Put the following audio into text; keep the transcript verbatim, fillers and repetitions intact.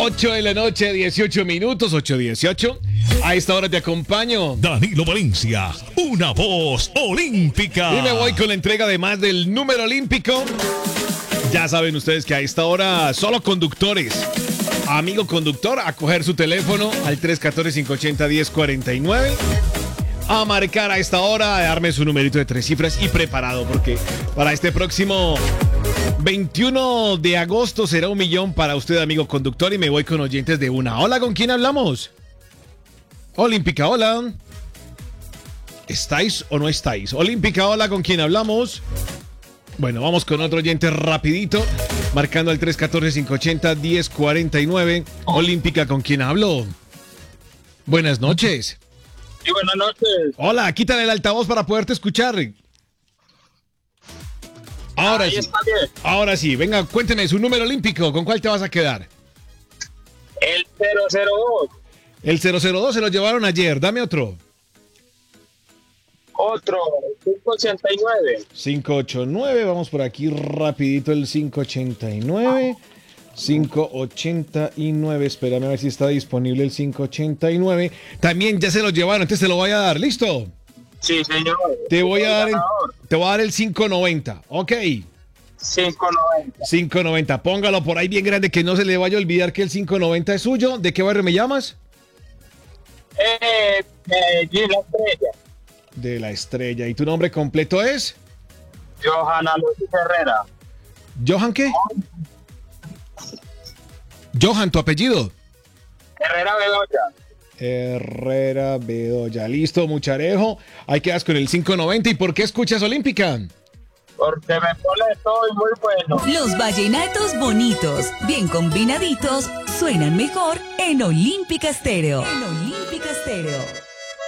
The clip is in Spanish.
ocho de la noche, dieciocho minutos, ocho dieciocho. A esta hora te acompaño Danilo Valencia, una voz olímpica. y me voy con la entrega de más del número olímpico. Ya saben ustedes que a esta hora solo conductores. Amigo conductor, a coger su teléfono al tres uno cuatro, cinco ocho cero, uno cero cuatro nueve. A marcar a esta hora, a darme su numerito de tres cifras y preparado, porque para este próximo veintiuno de agosto será un millón para usted, amigo conductor, y me voy con oyentes de una. Hola, ¿con quién hablamos? Olímpica, hola. ¿Estáis o no estáis? Olímpica, hola, ¿con quién hablamos? Bueno, vamos con otro oyente rapidito, marcando al tres uno cuatro, cinco ocho cero, uno cero cuatro nueve. Olímpica, ¿con quién hablo? Buenas noches. Sí, buenas noches. Hola, quítale el altavoz para poderte escuchar. Ahora Ahí sí. está bien. Ahora sí, venga, cuénteme su número olímpico. ¿Con cuál te vas a quedar? El cero cero dos. El cero cero dos se lo llevaron ayer. Dame otro. Otro, cinco ochenta y nueve. cinco ocho nueve. Vamos por aquí rapidito el cinco ochenta y nueve. cinco ochenta y nueve. Espérame a ver si está disponible el cinco ochenta y nueve. También ya se lo llevaron, entonces te lo voy a dar. ¿Listo? Sí, señor. Te voy a dar el, Ganador. te voy a dar el cinco noventa. Ok. cinco noventa. cinco noventa. Póngalo por ahí bien grande que no se le vaya a olvidar que el cinco noventa es suyo. ¿De qué barrio me llamas? Eh, Medellín, La Estrella. De La Estrella. ¿Y tu nombre completo es? Johanna Luis Herrera. ¿Johan qué? Johan, ¿tu apellido? Herrera Bedoya. Herrera Bedoya. Listo, mucharejo. Ahí quedas con el cinco noventa. ¿Y por qué escuchas Olímpica? Porque me pone todo y muy bueno. Los vallenatos bonitos, bien combinaditos, suenan mejor en Olímpica Estéreo. En Olímpica Estéreo.